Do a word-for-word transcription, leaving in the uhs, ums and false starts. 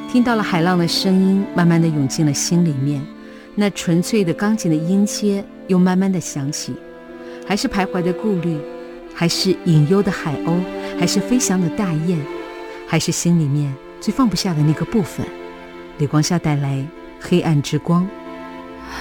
听到了海浪的声音，慢慢地涌进了心里面。那纯粹的钢琴的音阶又慢慢地响起，还是徘徊的顾虑，还是隐忧的海鸥，还是飞翔的大雁，还是心里面最放不下的那个部分。李光夏带来黑暗之光。